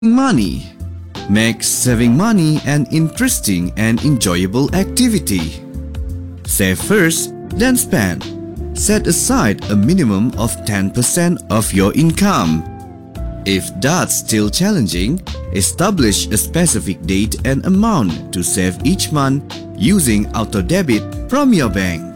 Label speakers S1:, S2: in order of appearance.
S1: Money. Make saving money an interesting and enjoyable activity. Save first, then spend. Set aside a minimum of 10% of your income. If that's still challenging, establish a specific date and amount to save each month using auto debit from your bank.